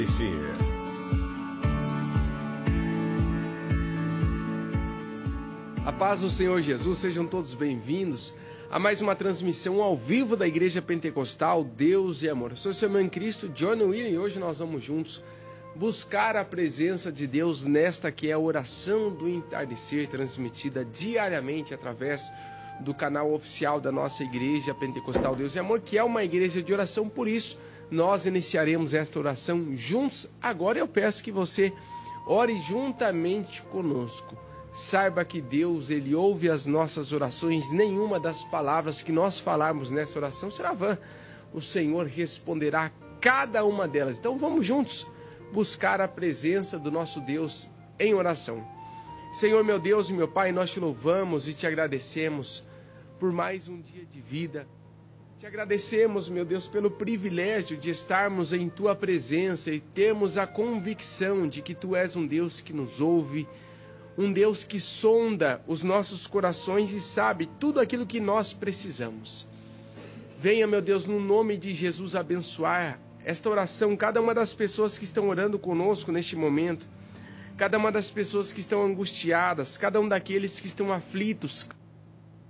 A paz do Senhor Jesus, sejam todos bem-vindos a mais uma transmissão ao vivo da Igreja Pentecostal Deus e Amor. Eu sou o seu irmão em Cristo, Johnny William, e hoje nós vamos juntos buscar a presença de Deus nesta que é a oração do entardecer, transmitida diariamente através do canal oficial da nossa Igreja Pentecostal Deus e Amor, que é uma igreja de oração. Por isso, nós iniciaremos esta oração juntos agora. Eu peço que você ore juntamente conosco. Saiba que Deus, Ele ouve as nossas orações. Nenhuma das palavras que nós falarmos nessa oração será vã. O Senhor responderá a cada uma delas. Então vamos juntos buscar a presença do nosso Deus em oração. Senhor, meu Deus e meu Pai, nós te louvamos e te agradecemos por mais um dia de vida. Te agradecemos, meu Deus, pelo privilégio de estarmos em Tua presença e termos a convicção de que Tu és um Deus que nos ouve, um Deus que sonda os nossos corações e sabe tudo aquilo que nós precisamos. Venha, meu Deus, no nome de Jesus, abençoar esta oração, cada uma das pessoas que estão orando conosco neste momento, cada uma das pessoas que estão angustiadas, cada um daqueles que estão aflitos,